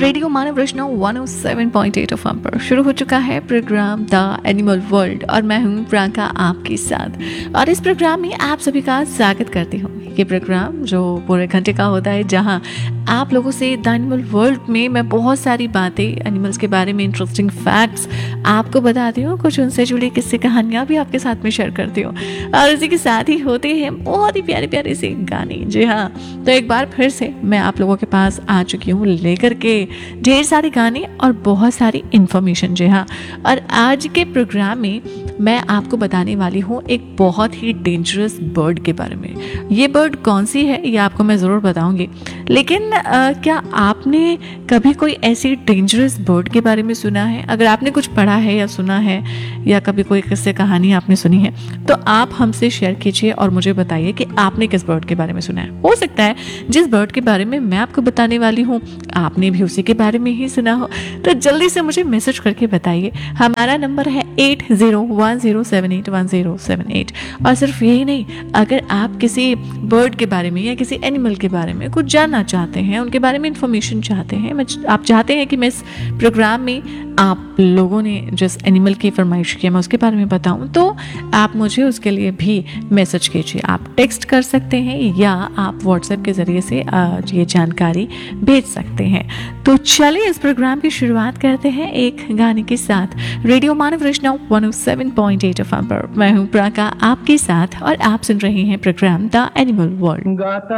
Radio मानव रचना 107.8 FM पर शुरू हो चुका है प्रोग्राम द एनिमल वर्ल्ड और मैं हूं प्रियंका आपके साथ। और इस प्रोग्राम में आप सभी का स्वागत करती हूं। ये प्रोग्राम जो पूरे घंटे का होता है, जहां आप लोगों से द एनिमल वर्ल्ड में मैं बहुत सारी बातें एनिमल्स के बारे में, इंटरेस्टिंग फैक्ट्स आपको बताती हूँ, कुछ उनसे जुड़ी किस्से कहानियाँ भी आपके साथ में शेयर करती हूँ। और इसी के साथ ही होते हैं बहुत ही प्यारे प्यारे से गाने। जी हाँ, तो एक बार फिर से मैं आप लोगों के पास आ चुकी हूँ लेकर के ढेर सारे गाने और बहुत सारी इंफॉर्मेशन। जी हाँ, और आज के प्रोग्राम में मैं आपको बताने वाली हूँ एक बहुत ही डेंजरस बर्ड के बारे में। ये बर्ड कौन सी है ये आपको मैं ज़रूर बताऊंगी, लेकिन क्या आपने कभी कोई ऐसी डेंजरस बर्ड के बारे में सुना है? अगर आपने कुछ पढ़ा है या सुना है या कभी कोई किस्से कहानी आपने सुनी है तो आप हमसे शेयर कीजिए और मुझे बताइए कि आपने किस बर्ड के बारे में सुना है। हो सकता है जिस बर्ड के बारे में मैं आपको बताने वाली हूँ आपने भी उसी के बारे में ही सुना हो, तो जल्दी से मुझे मैसेज करके बताइए। हमारा नंबर है 8010781078। और सिर्फ यही नहीं, अगर आप किसी बर्ड के बारे में या किसी एनिमल के बारे में कुछ जानना चाहते हैं, उनके बारे में इंफॉर्मेशन चाहते हैं, आप चाहते हैं कि मैं इस प्रोग्राम में आप लोगों ने जिस एनिमल की फरमाइश की मैं उसके बारे में बताऊं, तो आप मुझे उसके लिए भी मैसेज कीजिए। आप टेक्स्ट कर सकते हैं या आप व्हाट्सएप के ज़रिए से ये जानकारी भेज सकते हैं। तो चलिए इस प्रोग्राम की शुरुआत करते हैं एक गाने के साथ। रेडियो मानव रचना 107.8 एफएम पर मैं हूं प्रियंका आपके साथ और आप सुन रहे हैं प्रोग्राम द एनिमल वर्ल्ड।